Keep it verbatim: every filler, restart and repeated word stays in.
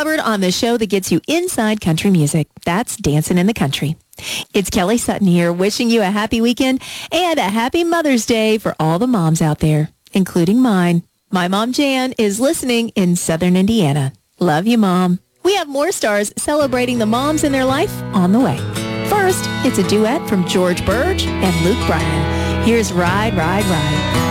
covered on the show that gets you inside country music. That's Dancing in the Country. It's Kelly Sutton here, wishing you a happy weekend and a happy Mother's Day for all the moms out there, including mine. My mom, Jan, is listening in Southern Indiana. Love you, Mom. We have more stars celebrating the moms in their life on the way. First, it's a duet from George Burge and Luke Bryan. Here's Ride, Ride, Ride.